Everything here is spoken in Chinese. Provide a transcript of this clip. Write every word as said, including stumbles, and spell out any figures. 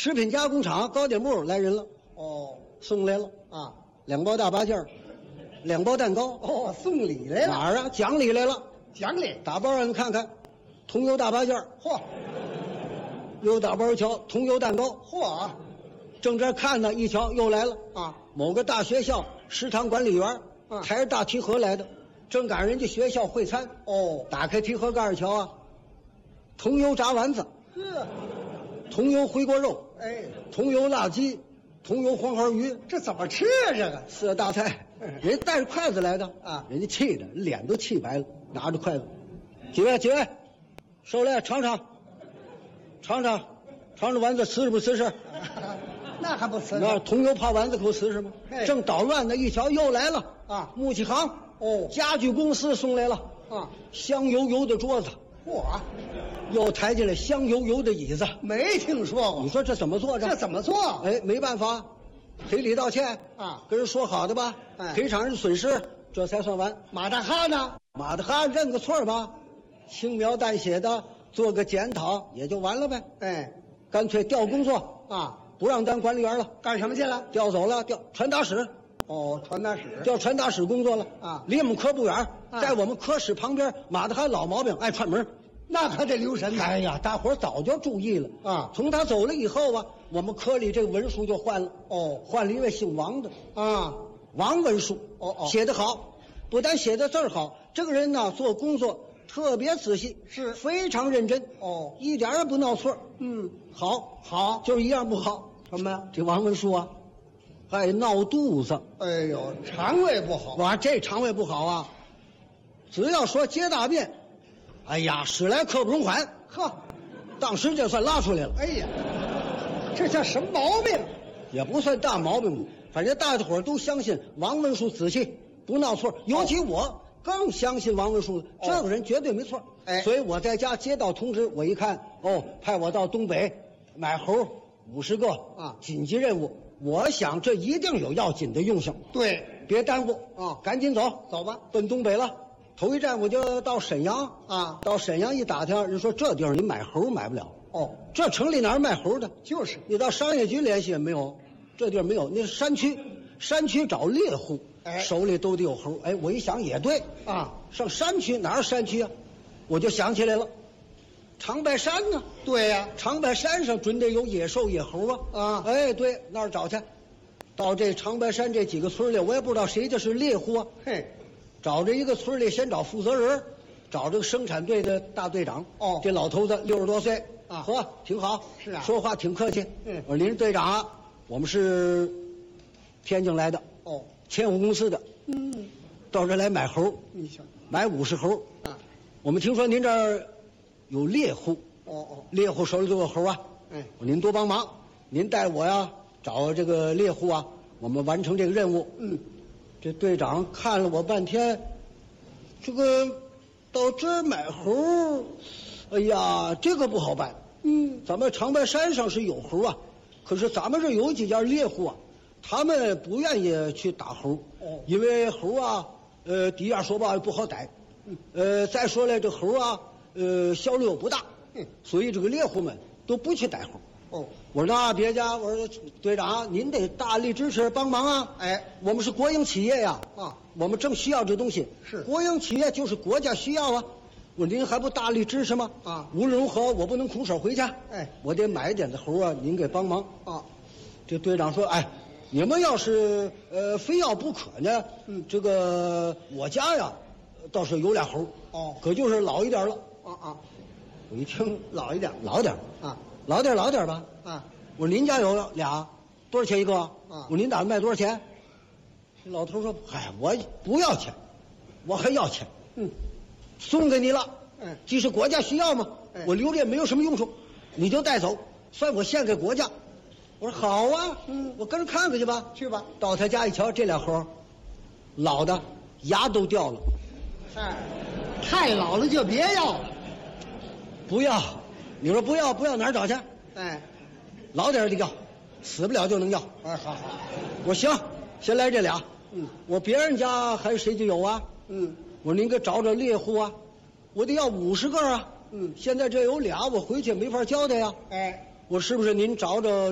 食品加工厂糕点部来人了， 哦送来了啊， 两包大八件儿，两包蛋糕。 哦，送礼来了， 哪儿啊？奖励来了， 奖励。 打包让你们看看，桐油大八件儿， 嚯又打包一瞧，桐油蛋糕。 嚯正这看呢，一瞧又来了， 啊， 某个大学校食堂管理员， 嗯抬着大提盒来的，正赶人家学校会餐。 哦， 打开提盒盖一瞧啊，桐油炸丸子， 呵， 桐油回锅肉， 哎， 桐油辣鸡，桐油黄花鱼， 这怎么吃啊？这个四大菜。人家带着筷子来的啊， 人家气的脸都气白了，拿着筷子，几位几位，收来尝尝，尝尝，尝尝丸子瓷实不瓷实？ 那还不吃那呢？ 桐油泡丸子可瓷实吗？ 嘿正捣乱呢，一瞧又来了啊木器行哦家具公司送来了啊， 香油油的桌子， 嚯， 又抬进来香油油的椅子。 没听说过你，说这怎么做着？ 这怎么做？ 哎，没办法，赔礼道歉啊跟人说好的吧， 哎赔偿人的损失，这才算完。 马大哈呢？ 马大哈认个错吧，轻描淡写的做个检讨也就完了呗。 哎， 干脆调工作， 啊， 不让当管理员了， 干什么去了？ 调走了，调传达室， 哦，传达室。 调传达室工作了啊离我们科不远， 啊在我们科室旁边。马大哈老毛病，爱串门。 那可得留神呐。 哎呀，大伙儿早就注意了啊从他走了以后啊，我们科里这个文书就换了， 哦换了一位姓王的， 啊， 王文书。 哦哦写得好，不但写的字儿好，这个人呢做工作特别仔细， 是非常认真， 哦， 一点儿也不闹错。 嗯， 好， 好， 就是一样不好。 什么呀？ 这王文书啊，爱闹肚子。 哎呦，肠胃不好。 哇，这肠胃不好啊！只要说接大便，哎呀，史来刻不容缓。 呵， 当时就算拉出来了， 哎呀，这叫什么毛病？ 也不算大毛病。反正大家伙儿都相信王文书仔细，不闹错。尤其我更相信王文书，这个人绝对没错。 哎所以我在家接到通知，我一看，哦，派我到东北买猴五十个啊紧急任务。我想这一定有要紧的用性， 对， 别耽误啊赶紧走， 走吧。 奔东北了。头一站我就到沈阳啊到沈阳一打听，人说这地儿你买猴买不了， 哦， 这城里哪儿卖猴的？ 就是你到商业局联系也没有，这地儿没有。那是山区，山区找猎户， 哎手里都得有猴。哎，我一想也对， 啊， 上山区哪儿山区啊？我就想起来了，长白山呢？ 对呀、 长白山上准得有野兽野猴啊！ 啊哎，对，那儿找去。到这长白山这几个村里，我也不知道谁家是猎户啊。 嘿， 找着一个村里，先找负责人，找这个生产队的大队长。 哦这老头子六十多岁啊呵，挺好。 是啊说话挺客气。 嗯我说您是队长啊，我们是天津来的， 哦， 千户公司的， 嗯， 到这儿来买猴， 你瞧， 买五十猴。 啊， 我们听说您这儿有猎户， 哦哦， 猎户手里都有猴啊。 哎， 我说您多帮忙，您带我呀找这个猎户啊，我们完成这个任务。 嗯， 这队长看了我半天，这个到这儿买猴，哎呀，这个不好办。 嗯， 咱们长白山上是有猴啊，可是咱们这有几家猎户啊，他们不愿意去打猴。 哦因为猴啊，呃，第一样说吧不好逮， 嗯， 呃，再说来这猴啊，呃，销量不大， 嗯， 所以这个猎户们都不去逮猴。 哦， 我说那别家，我说队长，您得大力支持帮忙啊！ 哎， 我们是国营企业呀， 啊， 我们正需要这东西。 是国营企业就是国家需要啊。我说您还不大力支持吗？ 啊无论如何我不能空手回家。 哎， 我得买点子猴啊，您给帮忙。 啊， 这队长说：“哎，你们要是呃非要不可呢， 嗯这个我家呀倒是有俩猴， 哦可就是老一点了。 啊啊， 我一听老一点老点啊老点老点吧。 啊， 我说您家有俩，多少钱一个？ 啊我说您打算卖多少钱？这老头说：“嗨，我不要钱，我还要钱， 嗯， 送给你了。 嗯既是国家需要嘛， 哎我留着也没有什么用处，你就带走，算我献给国家。”我说好啊， 嗯我跟着看看去吧。 去吧。 到他家一瞧，这俩猴，老的牙都掉了， 哎，太老了就别要了。 不要。你说不要不要哪儿找去？ 哎， 老点儿的要，死不了就能要。 哎，好好， 我说行，先来这俩。 嗯我别人家还谁就有啊？ 嗯我说您给找找猎户啊，我得要五十个啊。 嗯， 现在这有俩，我回去没法交代呀。 哎， 我是不是您找找